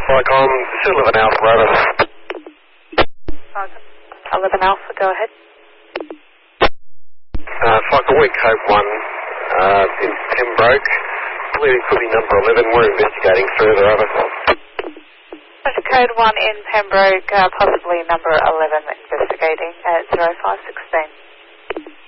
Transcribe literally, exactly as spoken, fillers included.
Icon, eleven Alpha, over. eleven Alpha, go ahead. Uh, Fokker Week Hope one uh, in Pembroke. Believing could be number eleven. We're investigating further, over. Roger, code one in Pembroke, uh, possibly number eleven, investigating at zero five sixteen.